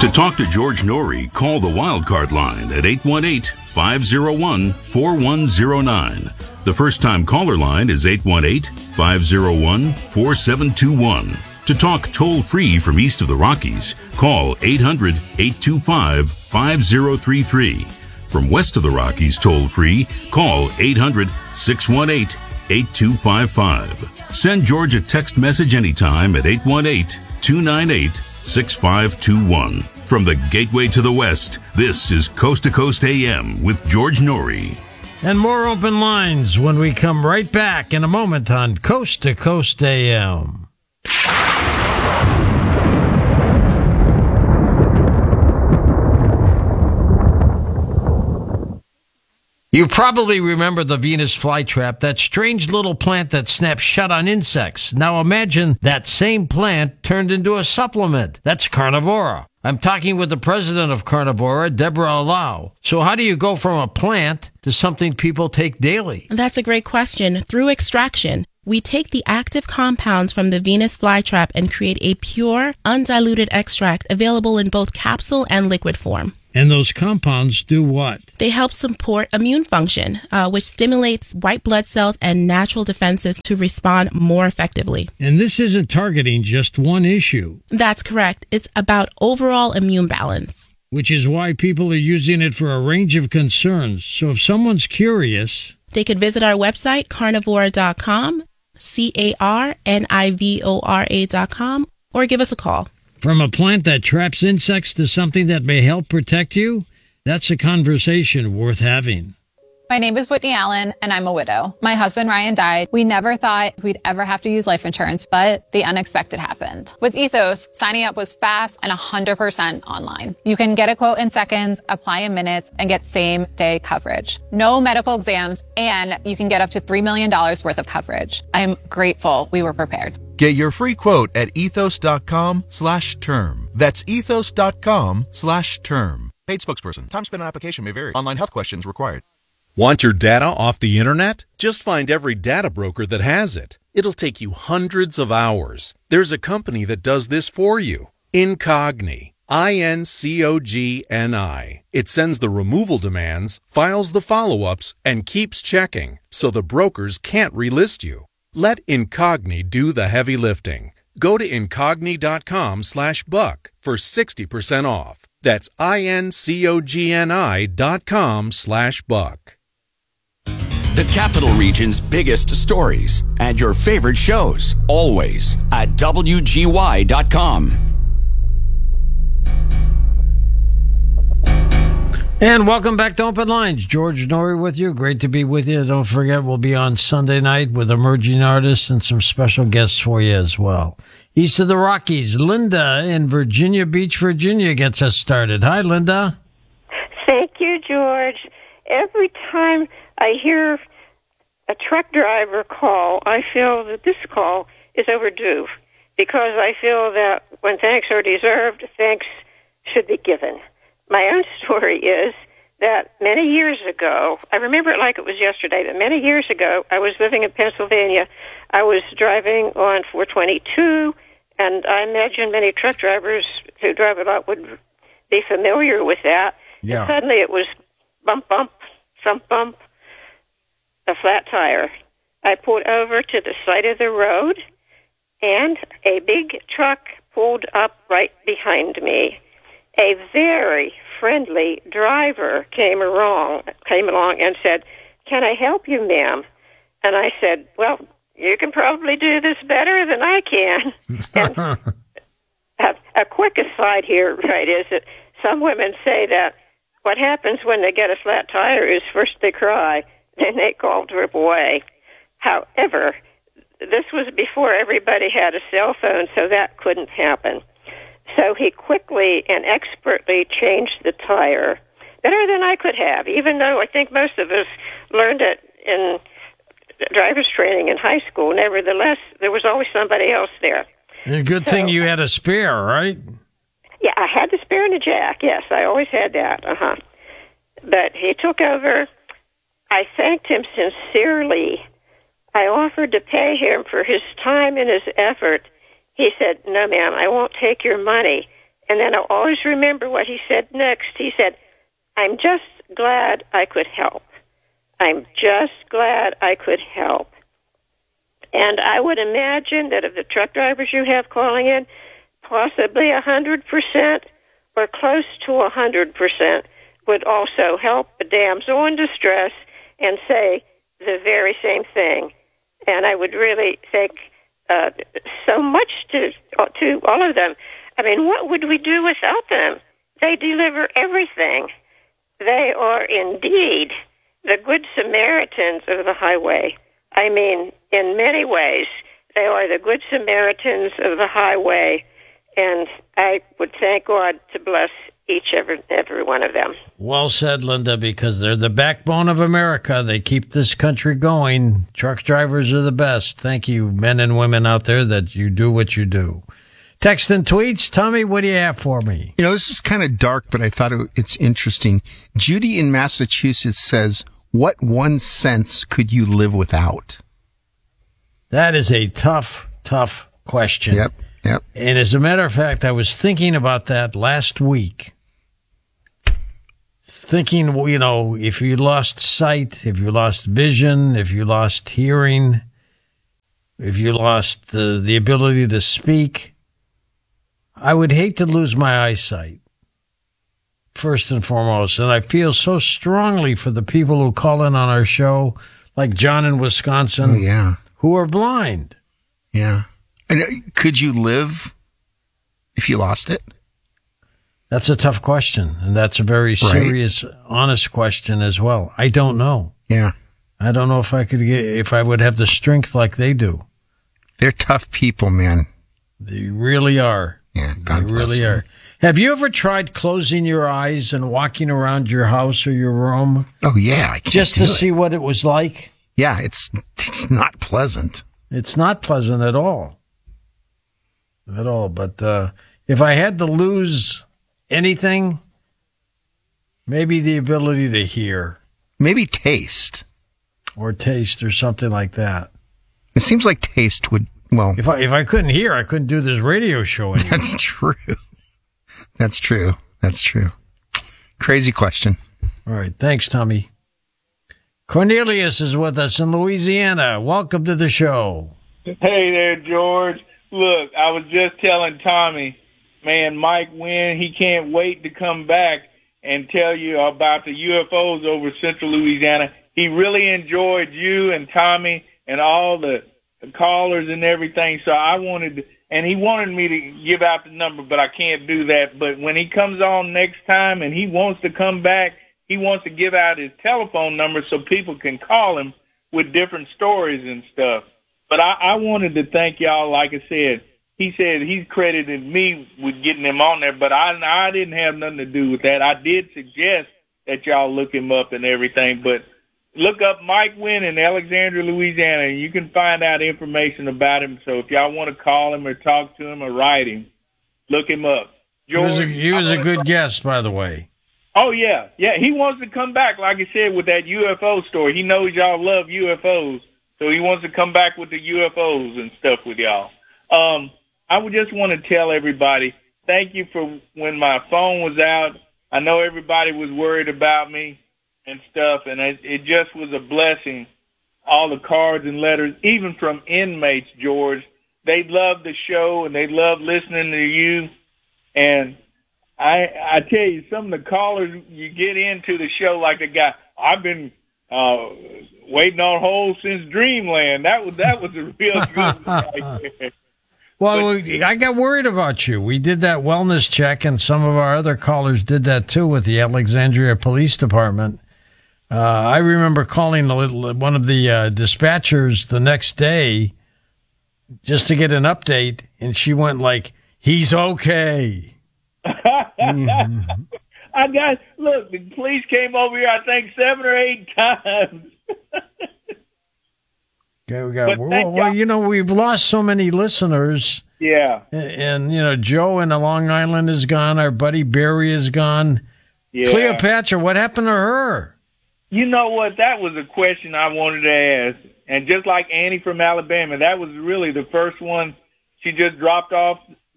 To talk to George Norrie, call the Wildcard line at 818-501-4109. The first-time caller line is 818-501-4721. To talk toll-free from east of the Rockies, call 800-825-5033. From west of the Rockies toll-free, call 800-618-8255. Send George a text message anytime at 818-298-6521. From the Gateway to the West, this is Coast to Coast AM with George Norrie. And more open lines when we come right back in a moment on Coast to Coast AM. You probably remember the Venus flytrap, that strange little plant that snaps shut on insects. Now imagine that same plant turned into a supplement. That's Carnivora. I'm talking with the president of Carnivora, Deborah Allow. So how do you go from a plant to something people take daily? That's a great question. Through extraction, we take the active compounds from the Venus flytrap and create a pure, undiluted extract available in both capsule and liquid form. And those compounds do what? They help support immune function, which stimulates white blood cells and natural defenses to respond more effectively. And this isn't targeting just one issue. That's correct. It's about overall immune balance. Which is why people are using it for a range of concerns. So if someone's curious, they could visit our website, carnivora.com, carnivora.com, or give us a call. From a plant that traps insects to something that may help protect you, that's a conversation worth having. My name is Whitney Allen, and I'm a widow. My husband, Ryan, died. We never thought we'd ever have to use life insurance, but the unexpected happened. With Ethos, signing up was fast and 100% online. You can get a quote in seconds, apply in minutes, and get same-day coverage. No medical exams, and you can get up to $3 million worth of coverage. I'm grateful we were prepared. Get your free quote at ethos.com/term. That's ethos.com/term. Paid spokesperson. Time spent on application may vary. Online health questions required. Want your data off the internet? Just find every data broker that has it. It'll take you hundreds of hours. There's a company that does this for you. Incogni. INCOGNI. It sends the removal demands, files the follow-ups, and keeps checking, so the brokers can't relist you. Let Incogni do the heavy lifting. Go to incogni.com/buck for 60% off. That's INCOGNI.com/buck. The Capital Region's biggest stories and your favorite shows, always at WGY.com. And welcome back to Open Lines. George Norrie with you. Great to be with you. Don't forget, we'll be on Sunday night with emerging artists and some special guests for you as well. East of the Rockies, Linda in Virginia Beach, Virginia gets us started. Hi, Linda. Thank you, George. Every time I hear a truck driver call, I feel that this call is overdue because I feel that when thanks are deserved, thanks should be given. My own story is that many years ago, I remember it like it was yesterday, but many years ago, I was living in Pennsylvania. I was driving on 422, and I imagine many truck drivers who drive a lot would be familiar with that. Yeah. And suddenly it was bump, bump, thump, bump, a flat tire. I pulled over to the side of the road, and a big truck pulled up right behind me. A very friendly driver came along and said, "Can I help you, ma'am?" And I said, "Well, you can probably do this better than I can." And a quick aside here, right, is that some women say that what happens when they get a flat tire is first they cry, then they call AAA. However, this was before everybody had a cell phone, so that couldn't happen. So he quickly and expertly changed the tire, better than I could have, even though I think most of us learned it in driver's training in high school. Nevertheless, there was always somebody else there. And good thing you had a spare, right? Yeah, I had the spare and a jack. Yes, I always had that. But he took over. I thanked him sincerely. I offered to pay him for his time and his effort. He said, "No, ma'am, I won't take your money." And then I'll always remember what he said next. He said, I'm just glad I could help. I'm just glad I could help. And I would imagine that of the truck drivers you have calling in, possibly 100% or close to 100% would also help a damsel in distress and say the very same thing. And I would really thank so much to all of them. I mean, what would we do without them? They deliver everything. They are indeed the good Samaritans of the highway. I mean, in many ways, they are the good Samaritans of the highway, and I would thank God to bless every one of them. Well said, Linda, because they're the backbone of America. They keep this country going. Truck drivers are the best. Thank you, men and women out there, that you do what you do. Text and tweets. Tommy, what do you have for me? You know, this is kind of dark, but I thought it's interesting. Judy in Massachusetts says, what one sense could you live without? That is a tough question. Yep. And as a matter of fact, I was thinking about that last week. Thinking, you know, if you lost sight, if you lost vision, if you lost hearing, if you lost the ability to speak, I would hate to lose my eyesight, first and foremost. And I feel so strongly for the people who call in on our show, like John in Wisconsin, who are blind. Yeah. And could you live if you lost it? That's a tough question, and that's a very serious, honest question as well. I don't know. Yeah. I don't know if I would have the strength like they do. They're tough people, man. They really are. Yeah, God bless really them. Are. Have you ever tried closing your eyes and walking around your house or your room? Oh, yeah. I can't just to see what it was like? Yeah, it's not pleasant. It's not pleasant at all. At all. But if I had to lose anything, maybe the ability to hear. Maybe taste. Or taste or something like that. It seems like taste would, well... If I couldn't hear, I couldn't do this radio show anymore. That's true. That's true. That's true. Crazy question. All right. Thanks, Tommy. Cornelius is with us in Louisiana. Welcome to the show. Hey there, George. Look, I was just telling Tommy, man, Mike Wynn, he can't wait to come back and tell you about the UFOs over Central Louisiana. He really enjoyed you and Tommy and all the callers and everything. So I wanted to, and he wanted me to give out the number, but I can't do that. But when he comes on next time and he wants to come back, he wants to give out his telephone number so people can call him with different stories and stuff. But I wanted to thank y'all. Like I said, he said he's credited me with getting him on there, but I didn't have nothing to do with that. I did suggest that y'all look him up and everything, but look up Mike Wynn in Alexandria, Louisiana, and you can find out information about him. So if y'all want to call him or talk to him or write him, look him up. George, he was a good guest, by the way. Oh, yeah. Yeah, he wants to come back, like I said, with that UFO story. He knows y'all love UFOs. So he wants to come back with the UFOs and stuff with y'all. I would just want to tell everybody, thank you for when my phone was out. I know everybody was worried about me and stuff, and it just was a blessing. All the cards and letters, even from inmates, George, they loved the show and they loved listening to you. And I tell you, some of the callers, you get into the show like the guy, I've been waiting on hold since Dreamland. That was a real good one right there. Well, I got worried about you. We did that wellness check, and some of our other callers did that too with the Alexandria Police Department. I remember calling one of the dispatchers the next day just to get an update, and she went like, "He's okay." Look, the police came over here, I think 7 or 8 times. Well, you know, we've lost so many listeners. Yeah. And, you know, Joe in Long Island is gone. Our buddy Barry is gone. Yeah. Cleopatra, what happened to her? You know what? That was a question I wanted to ask. And just like Annie from Alabama, that was really the first one. She just dropped off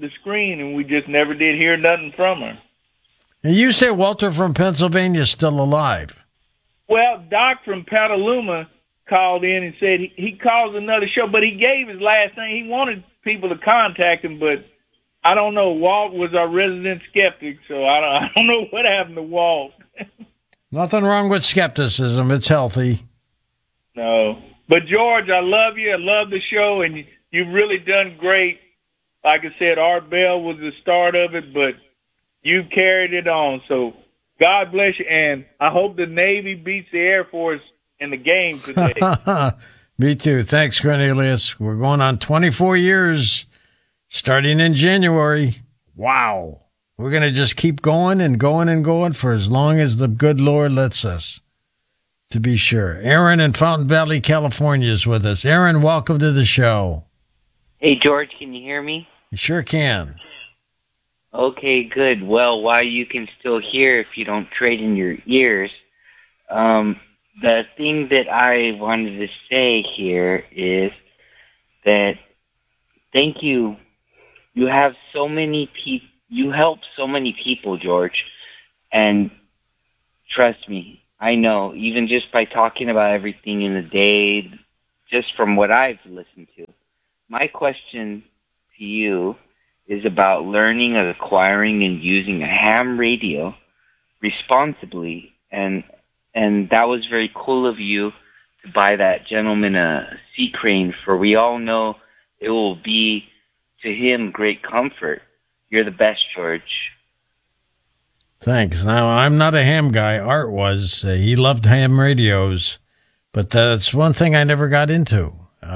the screen, and we just never did hear nothing from her. And you say Walter from Pennsylvania is still alive. Well, Doc from Petaluma called in and said he calls another show, but he gave his last name. He wanted people to contact him, but I don't know. Walt was our resident skeptic, so I don't know what happened to Walt. Nothing wrong with skepticism. It's healthy. No. But, George, I love you. I love the show, and you've really done great. Like I said, Art Bell was the start of it, but you've carried it on. So God bless you, and I hope the Navy beats the Air Force in the game today. Me too. Thanks, Cornelius. We're going on 24 years, starting in January. Wow. We're going to just keep going and going and going for as long as the good Lord lets us, to be sure. Aaron in Fountain Valley, California is with us. Aaron, welcome to the show. Hey, George, can you hear me? You sure can. Okay, good. Well, while you can still hear if you don't trade in your ears, the thing that I wanted to say here is that thank you. You have so many people. You help so many people, George, and trust me, I know, even just by talking about everything in the day, just from what I've listened to. My question to you is about learning and acquiring and using a ham radio responsibly, and that was very cool of you to buy that gentleman a sea crane, for we all know it will be to him great comfort. You're the best, George. Thanks. Now, I'm not a ham guy. Art was. He loved ham radios, but that's one thing I never got into.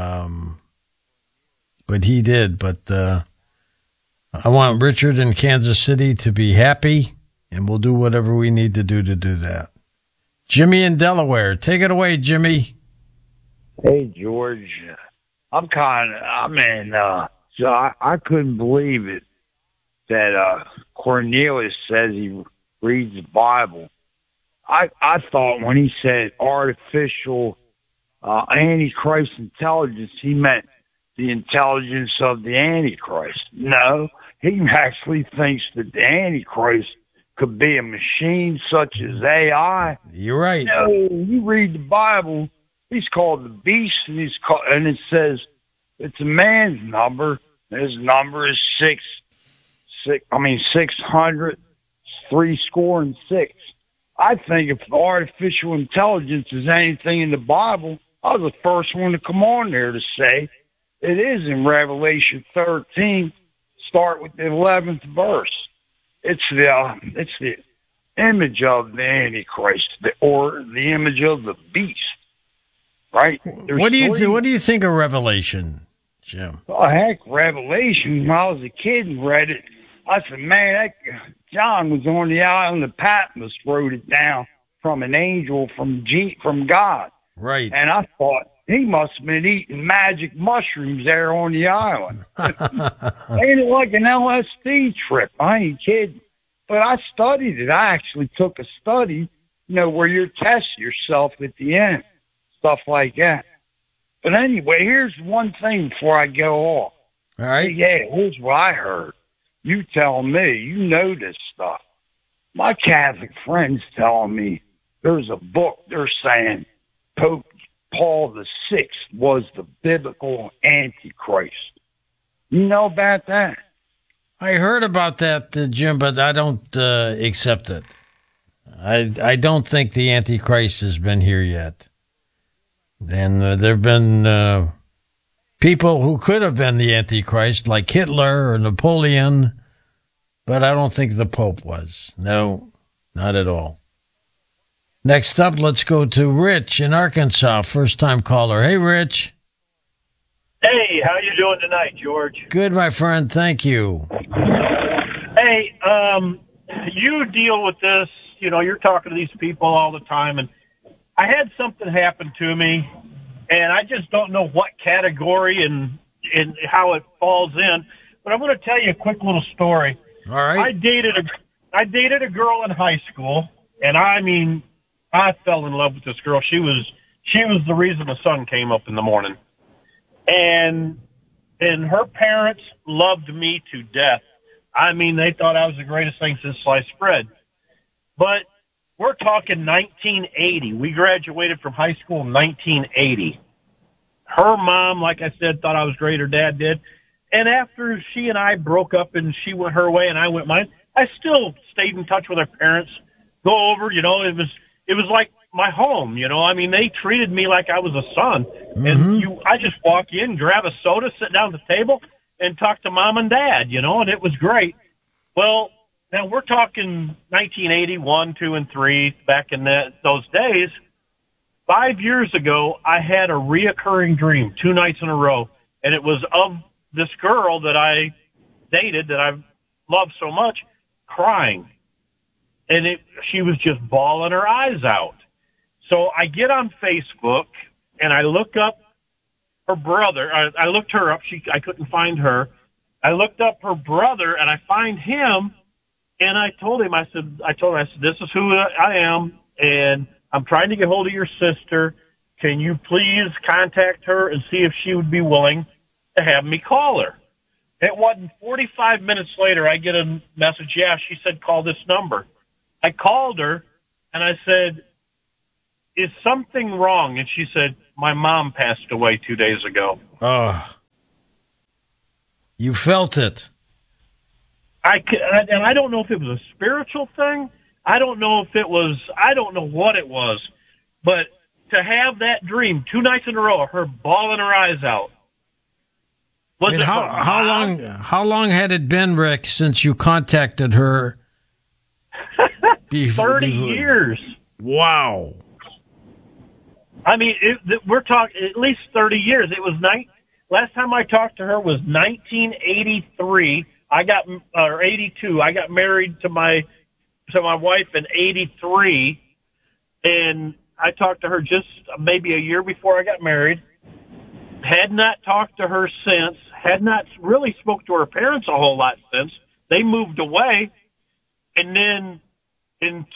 But he did. But I want Richard in Kansas City to be happy, and we'll do whatever we need to do that. Jimmy in Delaware. Take it away, Jimmy. Hey, George. So I couldn't believe it that Cornelius says he reads the Bible. I thought when he said artificial Antichrist intelligence, he meant the intelligence of the Antichrist. No, he actually thinks that the Antichrist could be a machine such as AI. You're right. No, you read the Bible, he's called the beast, and it says it's a man's number. His number is 600, 66. I think if artificial intelligence is anything in the Bible, I was the first one to come on there to say it is in Revelation 13. Start with the 11th verse. It's the image of the Antichrist, or the image of the beast, right? What do you think of Revelation, Jim? Oh, heck, Revelation. When I was a kid and read it, I said, man, John was on the island of Patmos, wrote it down from an angel from God. Right. And I thought, he must have been eating magic mushrooms there on the island. Ain't it like an LSD trip? I ain't kidding. But I studied it. I actually took a study, where you test yourself at the end, stuff like that. But anyway, here's one thing before I go off. All right. Yeah, here's what I heard. You tell me. You know this stuff. My Catholic friends telling me there's a book. They're saying Pope Paul VI was the biblical Antichrist. You know about that? I heard about that, Jim, but I don't accept it. I don't think the Antichrist has been here yet. And there have been people who could have been the Antichrist, like Hitler or Napoleon, but I don't think the Pope was. No, not at all. Next up, let's go to Rich in Arkansas, first-time caller. Hey, Rich. Hey, how you doing tonight, George? Good, my friend. Thank you. Hey, you deal with this. You're talking to these people all the time, and I had something happen to me, and I just don't know what category and how it falls in. But I'm going to tell you a quick little story. All right. I dated a girl in high school, and I fell in love with this girl. She was the reason the sun came up in the morning. And And her parents loved me to death. I mean, they thought I was the greatest thing since sliced bread. But we're talking 1980. We graduated from high school in 1980. Her mom, like I said, thought I was great. Her dad did. And after she and I broke up and she went her way and I went mine, I still stayed in touch with her parents. Go over, it was like my home, I mean, they treated me like I was a son. Mm-hmm. And I just walk in, grab a soda, sit down at the table, and talk to mom and dad, and it was great. Well, now we're talking 1981, 2, and 3, back in those days. 5 years ago, I had a reoccurring dream 2 nights in a row, and it was of this girl that I dated, that I loved so much, crying. And she was just bawling her eyes out. So I get on Facebook, and I look up her brother. I looked her up. I couldn't find her. I looked up her brother, and I find him, and I told him, I said, this is who I am, and I'm trying to get hold of your sister. Can you please contact her and see if she would be willing to have me call her? It wasn't 45 minutes later, I get a message, yeah, she said, call this number. I called her, and I said, is something wrong? And she said, my mom passed away 2 days ago. Oh. You felt it. And I don't know if it was a spiritual thing. I don't know what it was. But to have that dream 2 nights in a row, her bawling her eyes out. How long had it been, Rick, since you contacted her? 30 years. Wow. I mean, we're talking at least 30 years. It was last time I talked to her was 1983. 82. I got married to my wife in 83, and I talked to her just maybe a year before I got married. Had not talked to her since. Had not really spoke to her parents a whole lot since. They moved away, and then in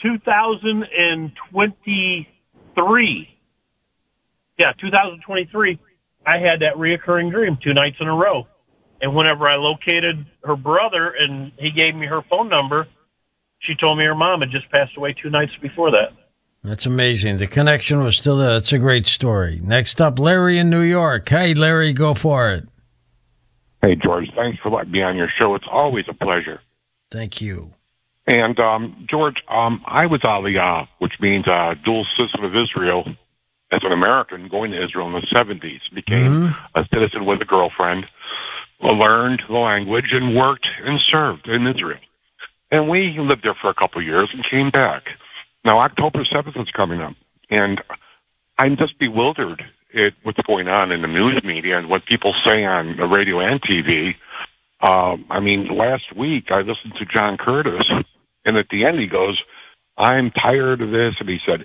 2023, I had that reoccurring dream 2 nights in a row. And whenever I located her brother and he gave me her phone number, she told me her mom had just passed away 2 nights before that. That's amazing. The connection was still there. That's a great story. Next up, Larry in New York. Hey, Larry, go for it. Hey, George, thanks for letting me on your show. It's always a pleasure. Thank you. And, George, I was Aliyah, which means dual citizen of Israel, as an American going to Israel in the 70s. Became a citizen with a girlfriend, learned the language, and worked and served in Israel. And we lived there for a couple of years and came back. Now, October 7th is coming up, and I'm just bewildered at what's going on in the news media and what people say on the radio and TV. Last week I listened to John Curtis, and at the end he goes, I'm tired of this, and he said,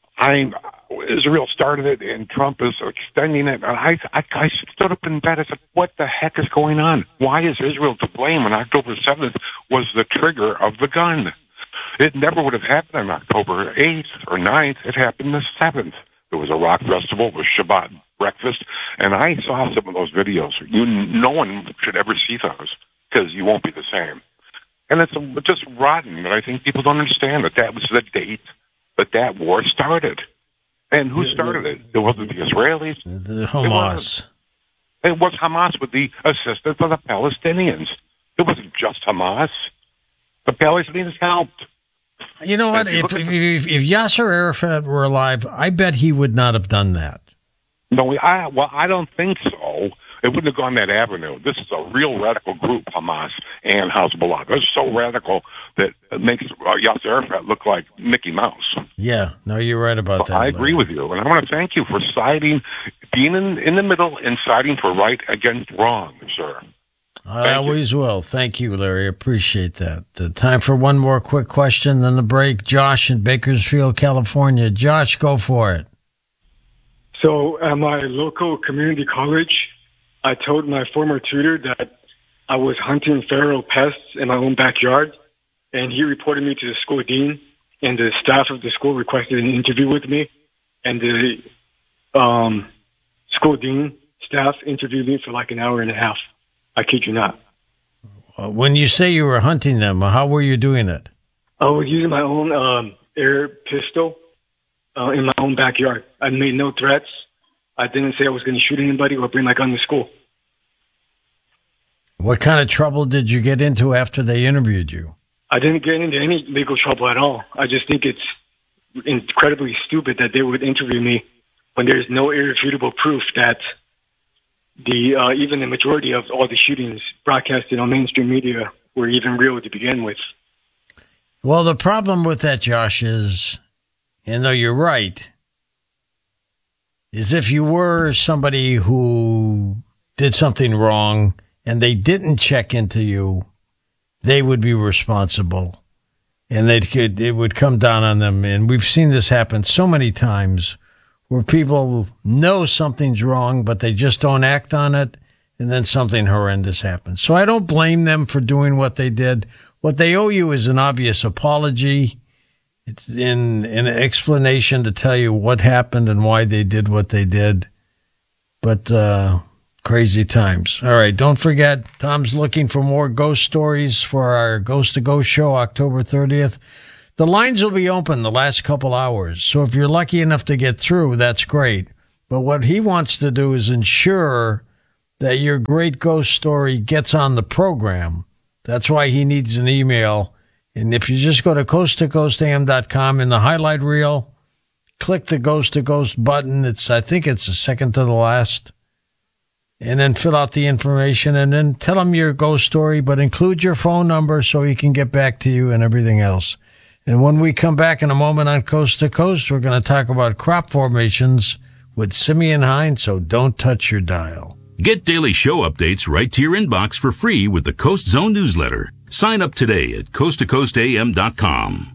Israel started it, and Trump is extending it. And I stood up in bed. I said, what the heck is going on? Why is Israel to blame when October 7th was the trigger of the gun? It never would have happened on October 8th or 9th. It happened the 7th. There was a rock festival. It was Shabbat breakfast. And I saw some of those videos. No one should ever see those because you won't be the same. And it's just rotten. And I think people don't understand that was the date that war started. And who started it? It wasn't the Israelis. The Hamas. It was Hamas with the assistance of the Palestinians. It wasn't just Hamas. The Palestinians helped. You know what? If Yasser Arafat were alive, I bet he would not have done that. No, I don't think so. It wouldn't have gone that avenue. This is a real radical group, Hamas and Hezbollah. They're so radical that it makes Yasser Arafat look like Mickey Mouse. Yeah, no, you're right about that. I agree with you, and I want to thank you for being in the middle and siding for right against wrong, sir. I always will. Thank you, Larry. Appreciate that. Time for one more quick question, then the break. Josh in Bakersfield, California. Josh, go for it. So at my local community college, I told my former tutor that I was hunting feral pests in my own backyard, and he reported me to the school dean, and the staff of the school requested an interview with me, and the school dean staff interviewed me for like an hour and a half. I kid you not. When you say you were hunting them, how were you doing it? I was using my own air pistol in my own backyard. I made no threats. I didn't say I was going to shoot anybody or bring my gun to school. What kind of trouble did you get into after they interviewed you? I didn't get into any legal trouble at all. I just think it's incredibly stupid that they would interview me when there's no irrefutable proof that even the majority of all the shootings broadcasted on mainstream media were even real to begin with. Well, the problem with that, Josh, is, and though you're right, is if you were somebody who did something wrong and they didn't check into you, they would be responsible, and it would come down on them. And we've seen this happen so many times where people know something's wrong, but they just don't act on it, and then something horrendous happens. So I don't blame them for doing what they did. What they owe you is an obvious apology. It's in an explanation to tell you what happened and why they did what they did. But crazy times. All right, don't forget, Tom's looking for more ghost stories for our Ghost to Ghost show, October 30th. The lines will be open the last couple hours, so if you're lucky enough to get through, that's great. But what he wants to do is ensure that your great ghost story gets on the program. That's why he needs an email. And if you just go to coasttocoastam.com in the highlight reel, click the Ghost to Ghost button. I think it's the second to the last. And then fill out the information and then tell him your ghost story, but include your phone number so he can get back to you and everything else. And when we come back in a moment on Coast to Coast, we're going to talk about crop formations with Simeon Hine, so don't touch your dial. Get daily show updates right to your inbox for free with the Coast Zone newsletter. Sign up today at coasttocoastam.com.